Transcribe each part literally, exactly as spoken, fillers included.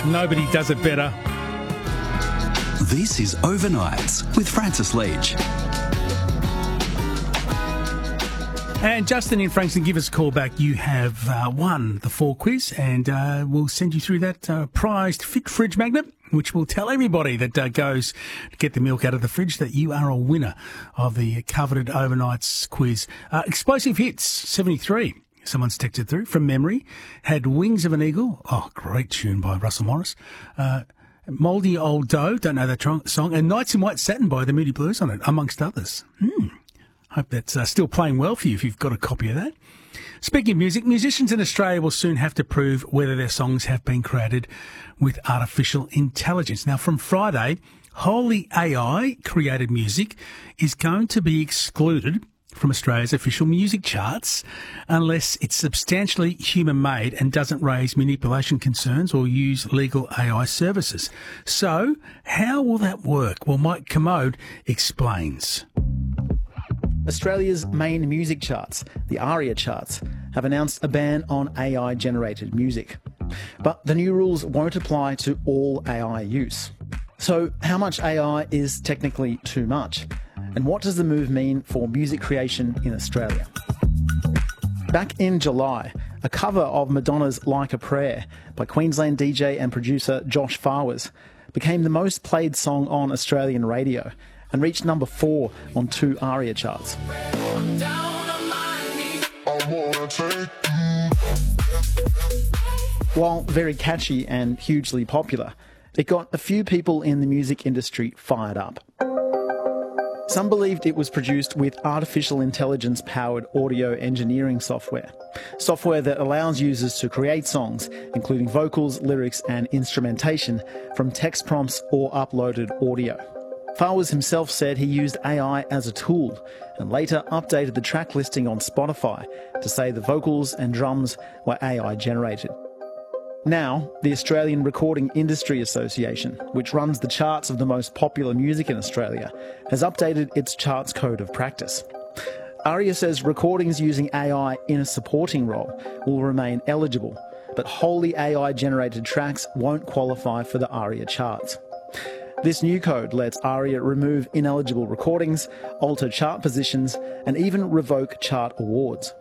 Nobody does it better. This is Overnights with Francis Leach. And Justin in Frankston, give us a call back. You have uh, won the Four Quiz, and uh, we'll send you through that uh, prized Fit Fridge magnet, which will tell everybody that uh, goes to get the milk out of the fridge that you are a winner of the coveted Overnights quiz. Uh, Explosive Hits, seventy-three. Someone's texted through from memory. Had Wings of an Eagle. Oh, great tune by Russell Morris. Uh, Mouldy Old Dough, don't know that tr- song. And Nights in White Satin by the Moody Blues on it, amongst others. Hmm. Hope that's uh, still playing well for you if you've got a copy of that. Speaking of music, musicians in Australia will soon have to prove whether their songs have been created with artificial intelligence. Now, from Friday, wholly A I-created music is going to be excluded from Australia's official music charts unless it's substantially human-made and doesn't raise manipulation concerns or use legal A I services. So, how will that work? Well, Mike Commode explains. Australia's main music charts, the ARIA charts, have announced a ban on A I-generated music. But the new rules won't apply to all A I use. So how much A I is technically too much? And what does the move mean for music creation in Australia? Back in July, a cover of Madonna's Like a Prayer by Queensland D J and producer Josh Farwers became the most played song on Australian radio and reached number four on two ARIA charts. While very catchy and hugely popular, it got a few people in the music industry fired up. Some believed it was produced with artificial intelligence-powered audio engineering software, software that allows users to create songs, including vocals, lyrics and instrumentation, from text prompts or uploaded audio. Farwers himself said he used A I as a tool and later updated the track listing on Spotify to say the vocals and drums were A I generated. Now, the Australian Recording Industry Association, which runs the charts of the most popular music in Australia, has updated its charts code of practice. ARIA says recordings using A I in a supporting role will remain eligible, but wholly A I-generated tracks won't qualify for the ARIA charts. This new code lets ARIA remove ineligible recordings, alter chart positions, and even revoke chart awards.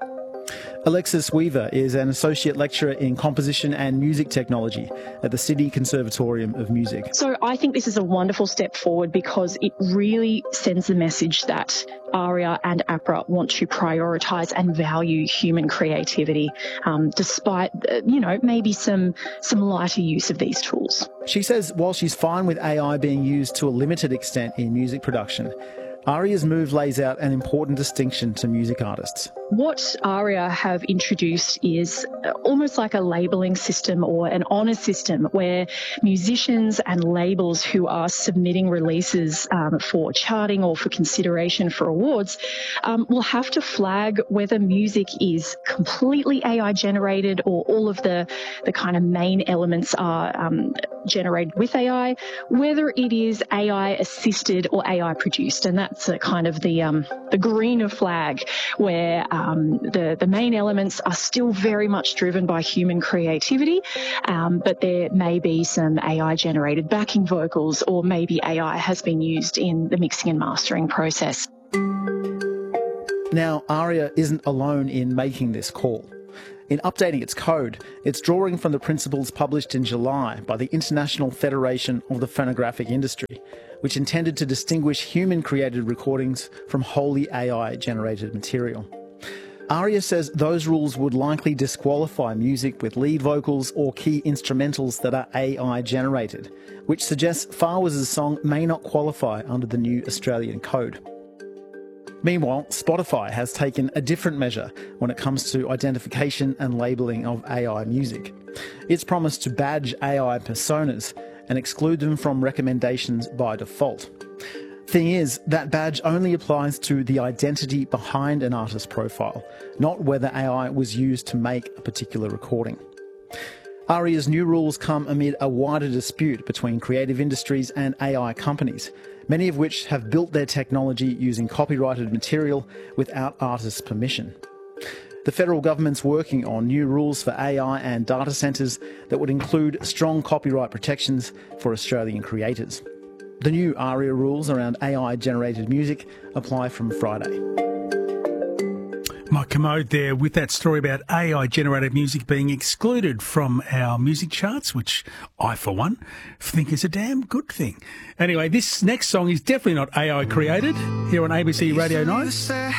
Alexis Weaver is an associate lecturer in composition and music technology at the Sydney Conservatorium of Music. So I think this is a wonderful step forward because it really sends the message that ARIA and APRA want to prioritise and value human creativity, um, despite, uh, you know, maybe some, some lighter use of these tools. She says while she's fine with A I being used to a limited extent in music production, ARIA's move lays out an important distinction to music artists. What ARIA have introduced is almost like a labelling system or an honour system where musicians and labels who are submitting releases um, for charting or for consideration for awards um, will have to flag whether music is completely A I generated or all of the, the kind of main elements are um, generated with A I, whether it is A I assisted or A I produced. And that's a kind of the, um, the greener flag where Um, the, the main elements are still very much driven by human creativity, um, but there may be some A I-generated backing vocals or maybe A I has been used in the mixing and mastering process. Now, ARIA isn't alone in making this call. In updating its code, it's drawing from the principles published in July by the International Federation of the Phonographic Industry, which intended to distinguish human-created recordings from wholly A I-generated material. ARIA says those rules would likely disqualify music with lead vocals or key instrumentals that are A I-generated, which suggests Farwers' song may not qualify under the new Australian code. Meanwhile, Spotify has taken a different measure when it comes to identification and labelling of A I music. It's promised to badge A I personas and exclude them from recommendations by default. Thing is, that badge only applies to the identity behind an artist's profile, not whether A I was used to make a particular recording. ARIA's new rules come amid a wider dispute between creative industries and A I companies, many of which have built their technology using copyrighted material without artists' permission. The federal government's working on new rules for A I and data centres that would include strong copyright protections for Australian creators. The new ARIA rules around A I-generated music apply from Friday. Mike Commode there with that story about A I-generated music being excluded from our music charts, which I, for one, think is a damn good thing. Anyway, this next song is definitely not A I created here on A B C Radio nine.